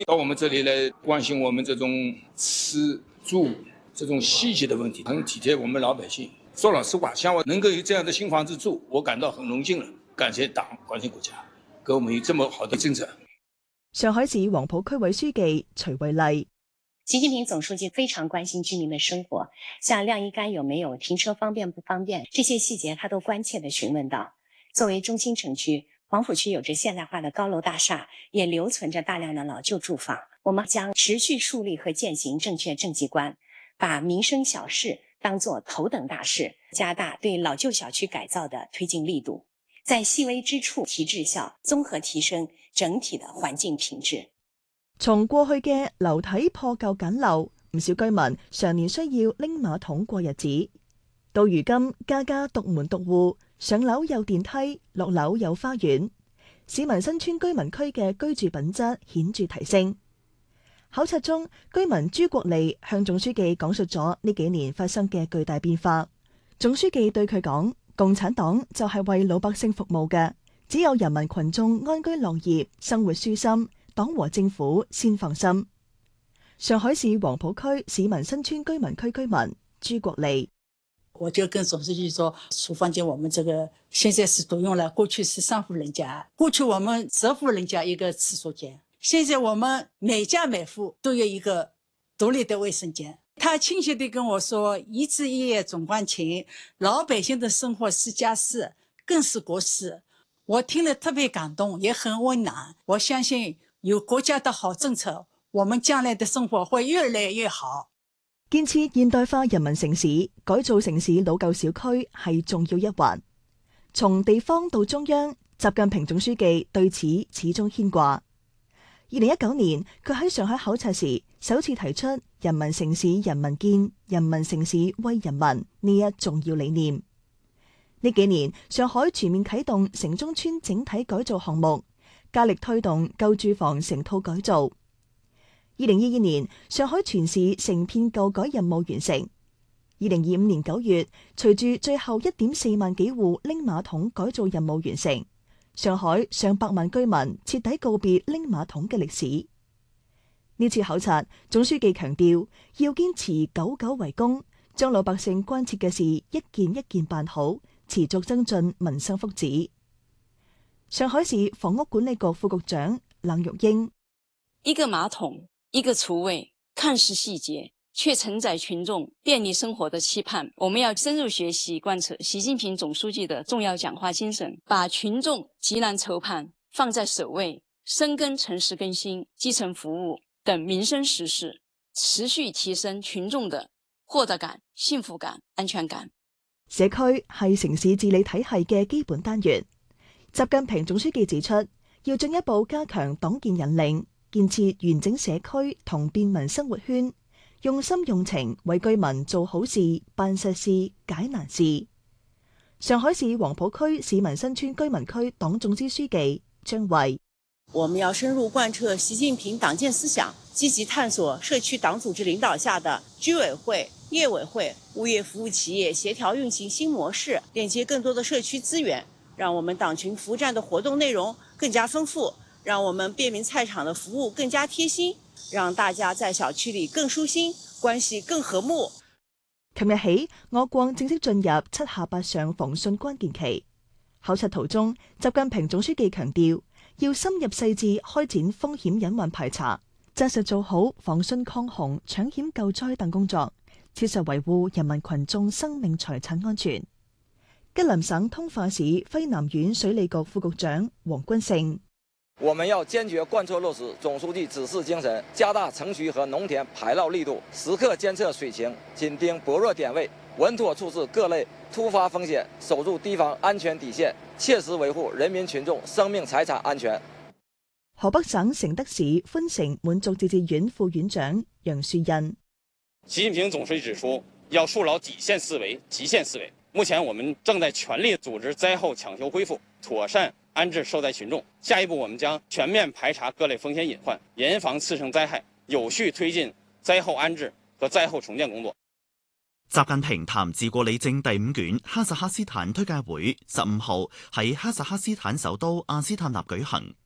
到我们这里来关心我们这种吃住这种细节的问题，很体贴我们老百姓。说老实话，像我能够有这样的新房子住，我感到很荣幸了。感谢党，感谢国家，给我们有这么好的政策。 上海市黃埔區委書記徐惠麗。 習近平總書記非常關心居民的生活，像晾衣杆有沒有、停車方便不方便，這些細節他都關切地詢問到。作為中心城區，黃埔區有着現代化的高樓大廈，也留存着大量的老舊住房。我們將持續樹立和踐行正確政績觀，把民生小事當作頭等大事，加大對老舊小區改造的推進力度，在細微之處提質效，綜合提升整體的環境品質。 從過去嘅樓體破舊簡陋，唔少居民常年需要拎馬桶過日子，到如今家家獨門獨戶，上樓有電梯，落樓有花園，市民新村居民區嘅居住品質顯著提升。考察中，居民朱國利向總書記講述咗呢幾年發生嘅巨大變化。總書記對佢講：共產黨就係為老百姓服務嘅，只有人民群眾安居樂業、生活舒心，黨和政府先放心。上海市黃埔區市民新村居民區居民朱國利， 我就跟總書記說，廚房間我們這個現在是獨用了，過去是3戶人家，過去我們10戶人家一個廁所間，現在我們每家每戶都有一個獨立的衛生間。他清晰地跟我說，一枝一葉總關情，老百姓的生活是家事，更是國事。我聽了特別感動，也很溫暖。我相信有國家的好政策，我們將來的生活會越來越好。 建設現代化人民城市，改造城市老舊小區係重要一環。從地方到中央，習近平總書記對此始終牽掛。2019年，佢喺上海考察時，首次提出人民城市人民建、人民城市為人民呢一重要理念。呢幾年，上海全面啟動城中村整體改造項目，加力推動舊住房成套改造。2022年，上海全市成片舊改任務完成。2025年9月，隨住最後1.4萬幾戶拎馬桶改造任務完成，上海上百萬居民徹底告別拎馬桶嘅歷史。呢次考察，總書記強調要堅持久久為功，將老百姓關切嘅事一件一件辦好，持續增進民生福祉。上海市房屋管理局副局長冷玉英： 一個馬桶，一個廚衛，看似細節，卻承載群眾便利生活的期盼。我們要深入學習貫徹習近平總書記的重要講話精神，把群眾急難愁盼放在首位，深耕城市更新、基層服務等民生實事，持續提升群眾的獲得感、幸福感、安全感。 社區係城市治理體系嘅基本單元。習近平總書記指出，要進一步加強黨建引領，建設完整社區同便民生活圈，用心用情為居民做好事、辦實事、解難事。上海市黃埔區市民新村居民區黨總支書記張慧： 我們要深入貫徹習近平黨建思想，積極探索社區黨組織領導下的居委會、業委會、物業服務企業協調運行新模式，鏈接更多的社區資源，讓我們黨群服務站的活動內容更加豐富，讓我們便民菜場的服務更加貼心，讓大家在小區裏更舒心，關係更和睦。 琴日起，我國正式進入7下8上防汛關鍵期。考察途中，習近平總書記強調，要深入細緻開展風險隱患排查，紮實做好防汛抗洪、搶險救災等工作，切實維護人民群眾生命財產安全。吉林省通化市輝南縣水利局副局長黃君勝： 我們要堅決貫徹落實總書記指示精神，加大城區和農田排澇力度，時刻監測水情，緊盯薄弱點位，穩妥處置各類突發風險，守住地方安全底線，切實維護人民群眾生命財產安全。 河北省承德市寬城滿族自治縣副縣長楊樹印： 習近平總書記指出，要樹牢底線思維、極限思維。目前我們正在全力組織災後搶修恢復，妥善安置受災群眾。下一步，我們將全面排查各類風險隱患，嚴防次生災害，有序推進災後安置和災後重建工作。 習近平談治國理政第5卷哈薩克斯坦推介會15號喺哈薩克斯坦首都阿斯塔納舉行。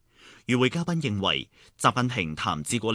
與會嘉賓認為，習近平談治國